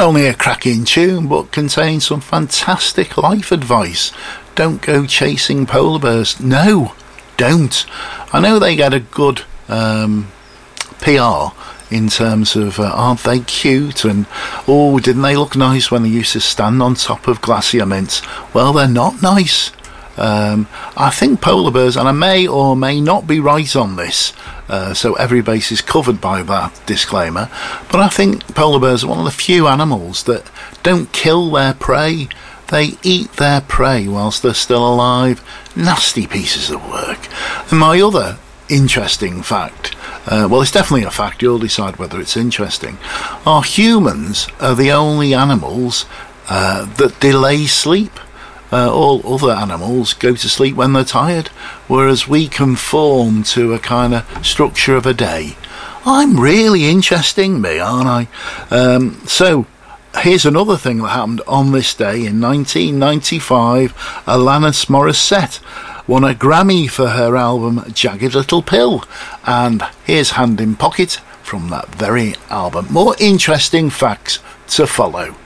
only a cracking tune, but contains some fantastic life advice. Don't go chasing polar bears. No, don't. I know they get a good PR in terms of aren't they cute, and oh, didn't they look nice when they used to stand on top of glacier mints? Well, they're not nice. I think polar bears, and I may or may not be right on this, so every base is covered by that disclaimer, but I think polar bears are one of the few animals that don't kill their prey. They eat their prey whilst they're still alive. Nasty pieces of work. And my other interesting fact, well, it's definitely a fact, you'll decide whether it's interesting, are humans are the only animals that delay sleep. All other animals go to sleep when they're tired, whereas we conform to a kind of structure of a day. I'm really interesting, me, aren't I? So, here's another thing that happened on this day in 1995. Alanis Morissette won a Grammy for her album Jagged Little Pill, and here's Hand in Pocket from that very album. More interesting facts to follow.